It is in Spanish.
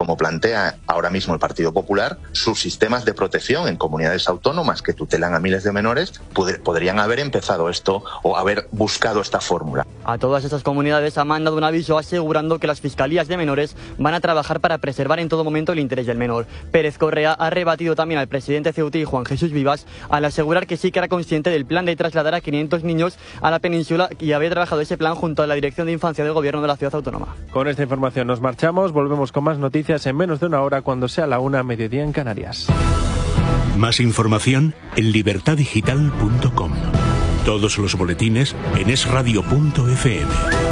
como plantea ahora mismo el Partido Popular, sus sistemas de protección en comunidades autónomas que tutelan a miles de menores podrían haber empezado esto o haber buscado esta fórmula. A todas estas comunidades ha mandado un aviso asegurando que las fiscalías de menores van a trabajar para preservar en todo momento el interés del menor. Pérez Correa ha rebatido también al presidente Ceutí, Juan Jesús Vivas, al asegurar que sí que era consciente del plan de trasladar a 500 niños a la península y había trabajado ese plan junto a la Dirección de Infancia del Gobierno de la Ciudad Autónoma. Con esta información nos marchamos, volvemos con más noticias en menos de una hora cuando sea la 1:00 mediodía en Canarias. Más información en libertadigital.com. Todos los boletines en esradio.fm.